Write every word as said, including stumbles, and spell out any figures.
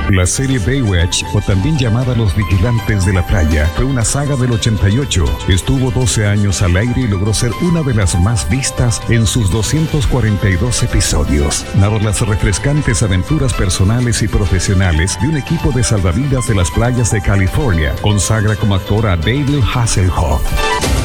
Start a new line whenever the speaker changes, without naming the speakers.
La serie Baywatch, o también llamada Los Vigilantes de la Playa, fue una saga del ochenta y ocho. Estuvo doce años al aire y logró ser una de las más vistas en sus doscientos cuarenta y dos episodios. Narra las refrescantes aventuras personales y profesionales de un equipo de salvavidas de las playas de California. Consagra como actor a David Hasselhoff.